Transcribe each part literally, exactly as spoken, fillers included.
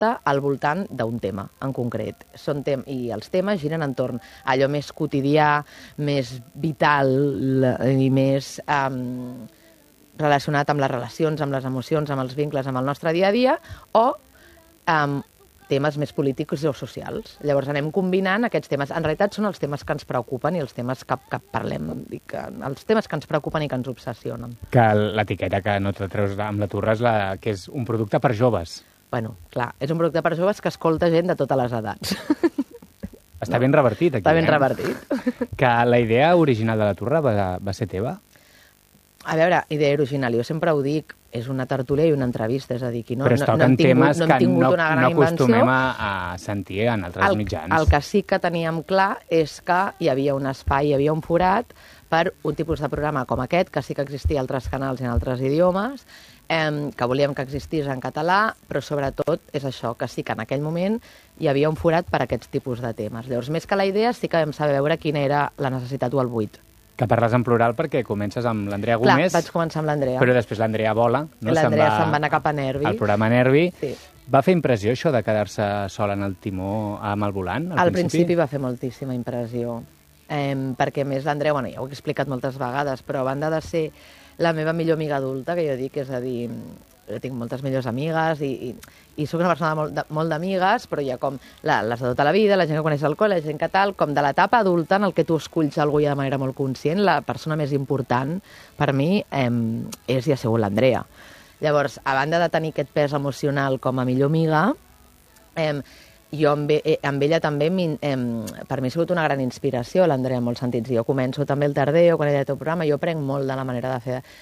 tracta al voltant d'un tema en concret. Són tem I els temes giren entorn a allò més quotidià, més vital i més um, relacionat amb les relacions, amb les emocions, amb els vincles, amb el nostre dia a dia, o um, temes més polítics o socials. Llavors anem combinant aquests temes. En realitat són els temes que ens preocupen i els temes que, que parlem, i que, els temes que ens preocupen i que ens obsessionen. Que l'etiqueta que no te treus amb la turra és la, que és un producte per joves. Bueno, clar, és un producte per joves que escolta gent de totes les edats. Està no. ben revertit, aquí. Està ben eh? revertit. Que la idea original de la turra va, va ser teva? A veure, idea original, jo sempre ho dic, és una tertúlia i una entrevista, és a dir, no, però es no, toquen no hem tingut, temes no hem tingut que no, una gran no acostumem invenció. a, a sentir en altres el, mitjans. El que sí que teníem clar és que hi havia un espai, hi havia un forat per un tipus de programa com aquest, que sí que existia a altres canals i en altres idiomes, eh, que volíem que existís en català, però sobretot és això, que sí que en aquell moment hi havia un forat per a aquests tipus de temes. Llavors, més que la idea, sí que vam saber veure quina era la necessitat o el buit. Que parles en plural perquè comences amb l'Andrea Clar, Gómez. vaig començar amb l'Andrea. Però després l'Andrea vola. No? L'Andrea se'n va, se'n va anar cap a Nervi. Al programa Nervi. Sí. Va fer impressió això de quedar-se sola en el timó amb el volant? Al, al principi? principi va fer moltíssima impressió. Eh, perquè més l'Andrea, bueno, ja ho he explicat moltes vegades, però a banda de ser la meva millor amiga adulta, que jo dic, és a dir, jo tinc moltes millors amigues i, i, i soc una persona molt, de, molt d'amigues, però hi ha com la, les de tota la vida, la gent que coneix el col·le, la gent que tal, com de l'etapa adulta en el que tu esculls algú ja de manera molt conscient, la persona més important per mi eh, és i ha sigut l'Andrea. Llavors, a banda de tenir aquest pes emocional com a millor amiga, eh, jo amb, eh, amb ella també, eh, per mi ha sigut una gran inspiració, l'Andrea, en molts sentits. Jo començo també el Tardeo, quan ella té el programa, jo aprenc molt de la manera de fer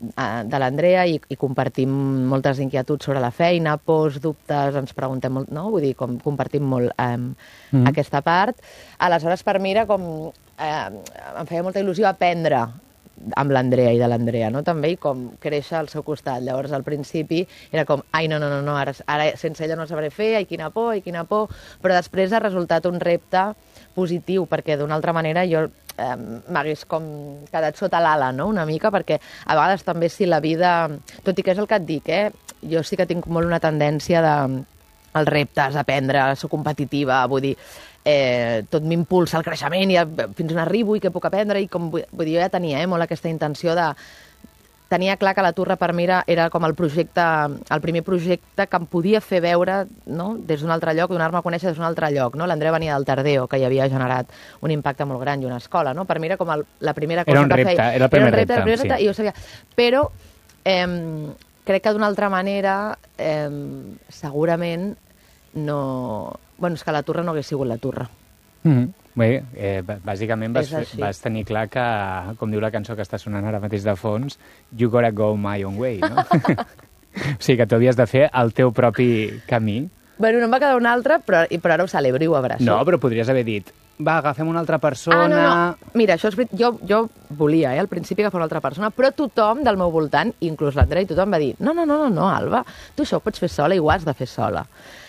de l'Andrea i, i compartim moltes inquietuds sobre la feina, pors, dubtes, ens preguntem molt, no? Vull dir, com compartim molt eh, mm. aquesta part. Aleshores, per mi era com... Eh, em feia molta il·lusió aprendre amb l'Andrea i de l'Andrea, no? També, i com créixer al seu costat. Llavors, al principi, era com, ai, no, no, no, no ara, ara sense ella no sabré fer, ai, quina por, ai, quina por, però després ha resultat un repte positiu, perquè d'una altra manera jo eh, m'hagués com quedat sota l'ala, no?, una mica, perquè a vegades també si la vida... Tot i que és el que et dic, eh? Jo sí que tinc molt una tendència de... els reptes, aprendre, ser competitiva, vull dir, eh, tot m'impulsa al creixement i a, fins on arribo i què puc aprendre, i com, vull dir, jo ja tenia eh, molt aquesta intenció de... Tenia clar que la Turra per mi era, era com el projecte, el primer projecte que em podia fer veure, no?, des d'un altre lloc, donar-me a conèixer des d'un altre lloc, no? L'Andrea venia del Tardeo, que hi havia generat un impacte molt gran i una escola, no? Per mi era com el, la primera cosa era un que repte, feia. Era el primer era un repte, repte, repte, repte sí. I jo sabia. Però eh, crec que d'una altra manera eh, segurament no... Bueno, és que la Turra no hagués sigut la Turra. Mm-hmm. Bé, eh, bàsicament vas, vas tenir clar que, com diu la cançó que està sonant ara mateix de fons, you gotta go my own way, no? O sigui, que tu havies de fer el teu propi camí. Bueno, no em va quedar una altra, però, però ara ho celebro i ho abraço. No, però podries haver dit, va, agafem una altra persona... Ah, no, no. Mira, això és veritat. Jo, jo volia, eh, al principi, agafar una altra persona, però tothom del meu voltant, inclús l'Andrea, i tothom va dir, no, no, no, no, no, Alba, tu això ho pots fer sola i ho has de fer sola.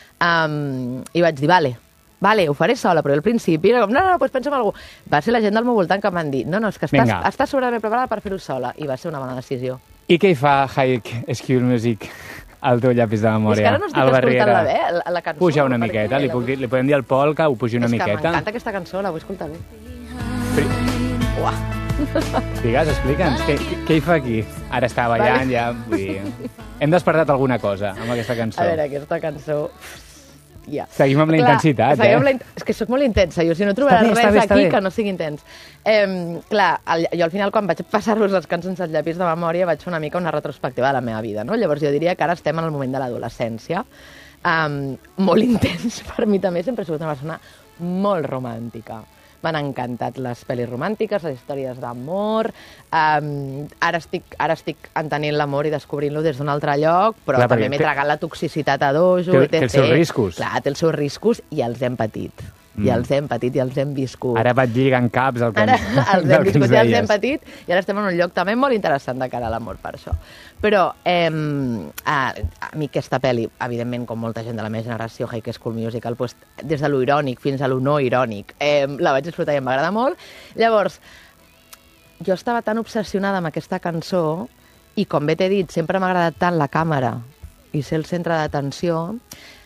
Um, I vaig dir, vale, vale, ho faré sola, però al principi era com, no, no, no, doncs pensa en algú. Va ser la gent del meu voltant que m'han dit, no, no, és que estàs, estàs sobradament preparada per fer-ho sola, i va ser una bona decisió. I què hi fa High School Music al teu llapis de memòria? És que ara no estic escoltant-la bé, la, la cançó. Puja una miqueta, li, puc dir, li podem dir al Pol que ho pugi una miqueta. És que m'encanta aquesta cançó, la vull escoltar bé. Pri... Uah. Digues, explica'ns, què, què hi fa aquí? Ara està ballant, vale. Ja, vull dir... Hem despertat alguna cosa amb aquesta cançó. A veure, aquesta cançó... Ja. Seguim amb la clar, intensitat, eh? La... És que sóc molt intensa, jo si no trobaràs bé, res bé, aquí que no sigui intens. Eh, clar, el, jo al final, quan vaig passar-vos les cançons als llapis de memòria, vaig fer una mica una retrospectiva de la meva vida, no? Llavors jo diria que ara estem en el moment de l'adolescència, um, molt intens per mi també, sempre he sigut una persona molt romàntica. M'han encantat les pel·lis romàntiques, les històries d'amor. Um, ara, estic, ara estic entenent l'amor i descobrint-lo des d'un altre lloc, però clar, també m'he té... tragat la toxicitat a dojo. Té, té els seus riscos. Clar, té els seus riscos i els hem patit. Mm. I els hem patit i els hem viscut. Ara vaig lligant caps el que ara, els hem viscut i els hem patit i ara estem en un lloc també molt interessant de cara a l'amor per això. Però eh, a, a mi aquesta pel·li, evidentment, com molta gent de la meva generació, High School Musical, pues, des de lo irònic fins a lo no irònic, eh, la vaig disfrutar i em va agradar molt. Llavors, jo estava tan obsessionada amb aquesta cançó i, com bé t'he dit, sempre m'ha agradat tant la càmera i ser el centre d'atenció,